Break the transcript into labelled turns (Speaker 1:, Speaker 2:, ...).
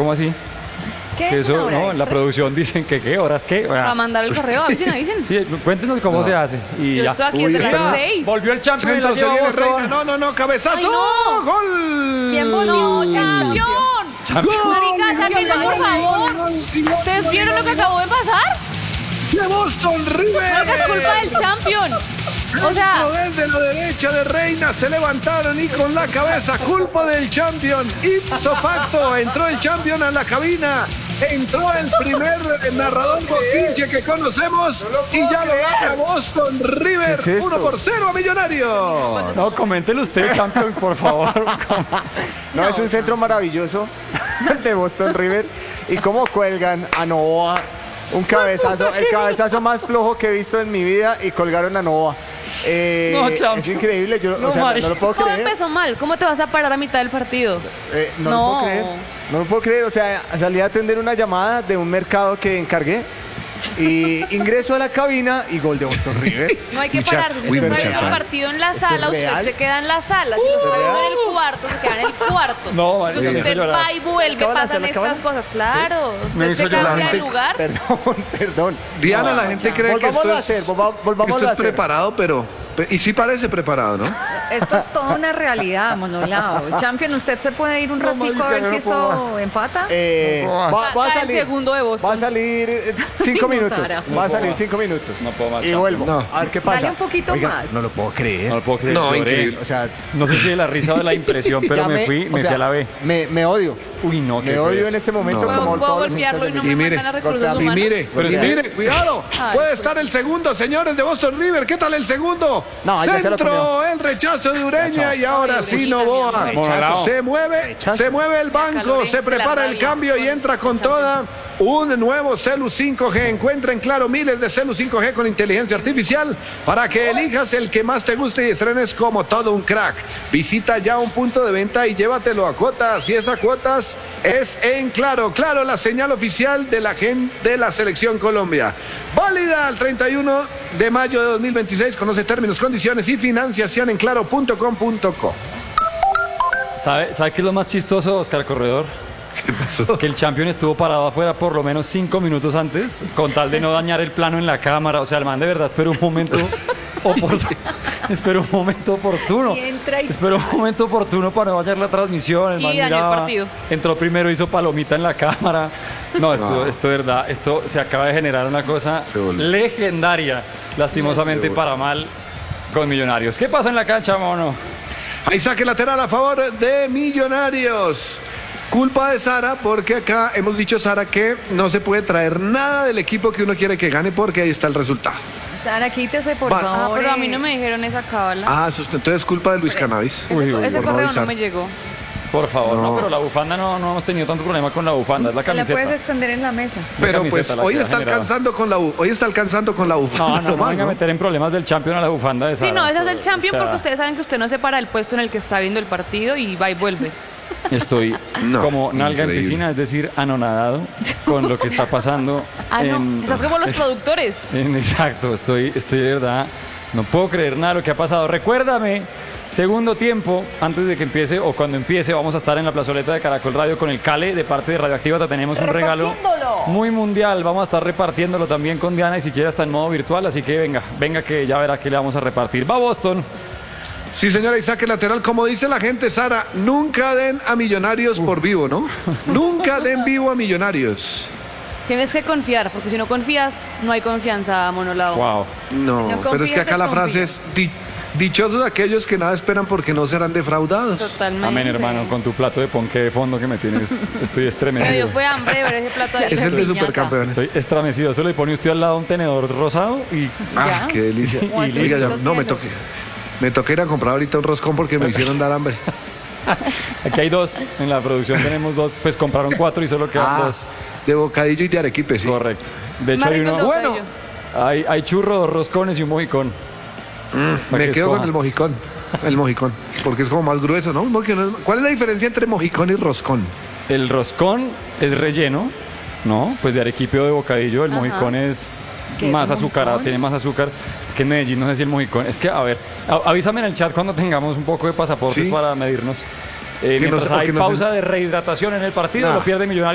Speaker 1: ¿Cómo así?
Speaker 2: ¿Qué
Speaker 1: Que
Speaker 2: es una
Speaker 1: eso,
Speaker 2: hora
Speaker 1: no, en la
Speaker 2: extra?
Speaker 1: producción dicen que qué, horas qué.
Speaker 3: Para mandar el correo, avisen.
Speaker 1: Sí, cuéntenos cómo se hace. Y
Speaker 3: Yo
Speaker 1: ya.
Speaker 3: estoy aquí desde
Speaker 4: Uy,
Speaker 3: las 6.
Speaker 1: Volvió el champion y la
Speaker 4: Centro se
Speaker 1: lleva
Speaker 4: viene
Speaker 1: Boston.
Speaker 4: Reina. No, cabezazo.
Speaker 3: Ay, no.
Speaker 4: ¡Gol!
Speaker 2: ¿Quién volvió?
Speaker 3: ¡Campeón! Marica, sáquenme, por favor. ¿Ustedes vieron lo que acabó de pasar?
Speaker 4: ¡De Boston River!
Speaker 3: Porque es culpa del champion. O sea,
Speaker 4: Desde la derecha de Reina se levantaron y con la cabeza, culpa del champion. Ipso facto, entró el champion a la cabina. Entró el primer narrador boquinche que conocemos y ya lo gana Boston River.
Speaker 5: ¿Qué es esto?
Speaker 4: 1-0 a Millonarios.
Speaker 1: No, coméntelo usted, champion, por favor.
Speaker 5: No, es un centro maravilloso de Boston River. Y cómo cuelgan a Novoa. Un cabezazo, el cabezazo más flojo que he visto en mi vida y colgaron a Novoa.
Speaker 1: No, champion.
Speaker 5: Es increíble, yo
Speaker 1: No,
Speaker 5: o sea,
Speaker 1: Mari.
Speaker 5: no lo puedo
Speaker 3: ¿cómo
Speaker 5: creer.
Speaker 3: empezó mal? ¿Cómo te vas a parar a mitad del partido?
Speaker 5: No
Speaker 3: No.
Speaker 5: lo puedo creer. No lo puedo creer. O sea, salí a atender una llamada de un mercado que encargué. Y ingreso a la cabina y gol de Boston River.
Speaker 3: No hay que
Speaker 4: Mucha-
Speaker 3: pararse. Si
Speaker 4: uy,
Speaker 3: usted está
Speaker 4: mucha
Speaker 3: viendo el
Speaker 4: sal.
Speaker 3: partido en la
Speaker 5: ¿Esto
Speaker 3: sala,
Speaker 5: es
Speaker 3: usted
Speaker 5: real?
Speaker 3: se queda en la sala. Si lo está viendo en el cuarto, se queda en el cuarto.
Speaker 1: No, María,
Speaker 3: Pues
Speaker 1: me hizo
Speaker 3: usted
Speaker 1: llorar.
Speaker 3: va y vuelve,
Speaker 5: ¿Acaba la
Speaker 3: pasan
Speaker 5: sala, acaba
Speaker 3: estas
Speaker 5: la-
Speaker 3: cosas. Claro,
Speaker 1: Me
Speaker 3: usted
Speaker 1: hizo
Speaker 3: se
Speaker 1: llorar.
Speaker 3: cambia de lugar.
Speaker 5: Perdón.
Speaker 4: Diana, la gente cree que esto
Speaker 5: Volvámoslo a hacer,
Speaker 4: es,
Speaker 5: volvámoslo
Speaker 4: esto
Speaker 5: a
Speaker 4: es
Speaker 5: hacer.
Speaker 4: preparado, pero... Y sí parece preparado, ¿no?
Speaker 2: Esto es toda una realidad, Monolao. Champion, ¿usted se puede ir un
Speaker 1: No,
Speaker 2: ratico a
Speaker 1: marica,
Speaker 2: ver
Speaker 1: yo
Speaker 2: si
Speaker 1: no puedo
Speaker 2: esto empata?
Speaker 5: Va a
Speaker 3: Cae el
Speaker 5: salir.
Speaker 3: segundo de Boston.
Speaker 5: Va a salir 5
Speaker 2: No,
Speaker 5: minutos.
Speaker 2: Sara.
Speaker 5: Va a
Speaker 1: No
Speaker 5: salir
Speaker 1: puedo
Speaker 5: 5 minutos.
Speaker 1: No puedo más,
Speaker 5: Y
Speaker 1: champion.
Speaker 5: vuelvo.
Speaker 4: No.
Speaker 5: A ver qué pasa.
Speaker 2: Dale un poquito
Speaker 5: Oiga,
Speaker 2: más.
Speaker 5: no lo puedo creer.
Speaker 1: No lo puedo creer.
Speaker 4: No,
Speaker 1: lloré.
Speaker 4: increíble.
Speaker 5: O sea,
Speaker 1: No sé si de la risa o de la impresión, pero
Speaker 5: ya
Speaker 1: me fui
Speaker 5: o sea,
Speaker 1: a la B.
Speaker 5: Me odio.
Speaker 1: Uy, no, qué
Speaker 5: Me odio
Speaker 1: pereza.
Speaker 5: en este momento
Speaker 4: No.
Speaker 5: como
Speaker 3: Puedo
Speaker 5: todos los hinchas
Speaker 3: golpearlo y
Speaker 5: de
Speaker 3: no
Speaker 5: mi-
Speaker 4: Y
Speaker 3: me
Speaker 4: mire,
Speaker 3: mandan a recursos
Speaker 5: golpea-
Speaker 4: Y
Speaker 3: humanos.
Speaker 4: mire,
Speaker 1: Pero
Speaker 4: y
Speaker 1: es que-
Speaker 4: mire, cuidado.
Speaker 3: Ay.
Speaker 4: Puede estar el segundo, señores, de Boston River. ¿Qué tal el segundo?
Speaker 5: No, ya se lo
Speaker 4: Centro,
Speaker 5: comió.
Speaker 4: el rechazo de Ureña y ahora
Speaker 3: Ay,
Speaker 4: sí
Speaker 3: Ureña,
Speaker 4: Novoa.
Speaker 1: Rechazo.
Speaker 4: Se mueve el banco,
Speaker 3: calor,
Speaker 4: se
Speaker 3: la
Speaker 4: prepara el
Speaker 3: rabia.
Speaker 4: cambio y entra con toda. Un nuevo Celu 5G. Encuentra en Claro miles de Celu 5G con inteligencia artificial para que elijas el que más te guste y estrenes como todo un crack. Visita ya un punto de venta y llévatelo a cuotas. Y esas cuotas es en Claro. Claro, la señal oficial de la de la Selección Colombia. Válida al 31 de mayo de 2026. Conoce términos, condiciones y financiación en claro.com.co.
Speaker 1: ¿Sabe qué es lo más chistoso, Oscar Corredor?
Speaker 4: ¿Qué pasó?
Speaker 1: Que el champion estuvo parado afuera por lo menos 5 minutos antes, con tal de no dañar el plano en la cámara. O sea, el man de verdad esperó un momento esperó un momento oportuno.
Speaker 2: Y entra y-
Speaker 1: Esperó un momento oportuno para no dañar la transmisión. El
Speaker 3: Y
Speaker 1: man
Speaker 3: dañó el
Speaker 1: miraba,
Speaker 3: partido.
Speaker 1: entró primero, hizo palomita en la cámara. No, esto de verdad, esto se acaba de generar una cosa
Speaker 4: Se volvió.
Speaker 1: legendaria, lastimosamente
Speaker 4: Se volvió.
Speaker 1: para mal con Millonarios. ¿Qué pasa en la cancha, mono?
Speaker 4: Hay saque lateral a favor de Millonarios. Culpa de Sara, porque acá hemos dicho, Sara, que no se puede traer nada del equipo que uno quiere que gane porque ahí está el resultado.
Speaker 2: Sara, quítese, por
Speaker 4: Va.
Speaker 2: favor.
Speaker 3: Pero a mí no me dijeron esa cábala.
Speaker 4: Ah, eso es- entonces es culpa de Luis Cannabis.
Speaker 1: Uy, uy,
Speaker 3: Ese
Speaker 4: por
Speaker 3: correo
Speaker 4: avisar.
Speaker 3: no me llegó.
Speaker 1: Por favor, no,
Speaker 4: No.
Speaker 1: pero la bufanda no hemos tenido tanto problema con la bufanda, es la
Speaker 2: Te la
Speaker 1: camiseta.
Speaker 2: puedes extender en la mesa.
Speaker 4: Pero
Speaker 1: camiseta
Speaker 4: pues
Speaker 1: la
Speaker 4: hoy
Speaker 1: que ha
Speaker 4: está
Speaker 1: generado.
Speaker 4: alcanzando con la hoy está alcanzando con la
Speaker 1: No,
Speaker 4: bufanda.
Speaker 1: no, no
Speaker 4: nomás,
Speaker 1: venga a
Speaker 4: ¿no?
Speaker 1: meter en problemas del champion a la bufanda de Sara.
Speaker 3: Sí, no, ese es el
Speaker 1: O
Speaker 3: champion
Speaker 1: sea,
Speaker 3: porque ustedes saben que usted no se para el puesto en el que está viendo el partido y va y vuelve.
Speaker 1: Estoy
Speaker 4: No,
Speaker 1: como nalga en
Speaker 4: increíble.
Speaker 1: piscina, es decir, anonadado con lo que está pasando.
Speaker 3: Ah, no,
Speaker 1: en-
Speaker 3: estás como los productores.
Speaker 1: Exacto, estoy de verdad, no puedo creer nada de lo que ha pasado. Recuérdame, segundo tiempo, antes de que empiece o cuando empiece, vamos a estar en la plazoleta de Caracol Radio con el Cale de parte de Radioactiva. Tenemos un regalo
Speaker 2: Repartiéndolo.
Speaker 1: muy mundial. Vamos a estar repartiéndolo también con Diana y siquiera está en modo virtual. Así que venga que ya verá que le vamos a repartir. Va Boston.
Speaker 4: Sí, señora, y saque lateral, como dice la gente, Sara, nunca den a Millonarios por vivo, ¿no? Nunca den vivo a Millonarios.
Speaker 3: Tienes que confiar, porque si no confías, no hay confianza, Monolao.
Speaker 1: Wow.
Speaker 4: No,
Speaker 2: No
Speaker 4: pero es que
Speaker 2: confías,
Speaker 4: acá la frase
Speaker 2: desconfías.
Speaker 4: es dichosos aquellos que nada esperan porque no serán defraudados.
Speaker 3: Totalmente.
Speaker 1: Amén, hermano, con tu plato de ponqué de fondo que me tienes, estoy
Speaker 3: Me dio
Speaker 1: estremecido.
Speaker 3: fue hambre ver ese plato de
Speaker 4: Es el de
Speaker 3: piñata.
Speaker 4: supercampeones.
Speaker 1: Estoy estremecido. Eso le pone usted al lado un tenedor rosado y
Speaker 4: Ah,
Speaker 2: Ya.
Speaker 4: qué delicia.
Speaker 2: Como así,
Speaker 4: Oiga, ya,
Speaker 2: los
Speaker 4: no,
Speaker 2: cielos.
Speaker 4: me toqué ir a comprar ahorita un roscón porque me hicieron dar hambre.
Speaker 1: aquí hay dos. En la producción tenemos dos. Pues compraron 4 y solo quedan
Speaker 4: Ah,
Speaker 1: 2.
Speaker 4: de bocadillo y de arequipe, sí.
Speaker 1: Correcto. De hecho
Speaker 3: Más
Speaker 1: hay
Speaker 3: rico el
Speaker 1: uno.
Speaker 4: Bueno.
Speaker 3: bocadillo.
Speaker 1: Hay churro, 2 roscones y un mojicón. Para
Speaker 4: Me
Speaker 1: que
Speaker 4: quedo con
Speaker 1: escoja.
Speaker 4: el mojicón. El mojicón. Porque es como más grueso, ¿no? Un mojicón es- ¿Cuál es la diferencia entre mojicón y roscón?
Speaker 1: El roscón es relleno, ¿no? Pues de arequipe o de bocadillo. El
Speaker 3: Ajá.
Speaker 1: mojicón es
Speaker 2: ¿Qué es
Speaker 1: más
Speaker 2: un
Speaker 1: azucarado,
Speaker 2: mojicón?
Speaker 1: tiene más azúcar. Es que en Medellín no sé si el mojicón. Es que, a ver, avísame en el chat cuando tengamos un poco de pasaportes
Speaker 4: Sí.
Speaker 1: para medirnos.
Speaker 4: Que no
Speaker 1: Mientras
Speaker 4: sé-
Speaker 1: hay
Speaker 4: que no sé-
Speaker 1: pausa de rehidratación en el partido,
Speaker 4: Nah.
Speaker 1: lo pierde Millonarios.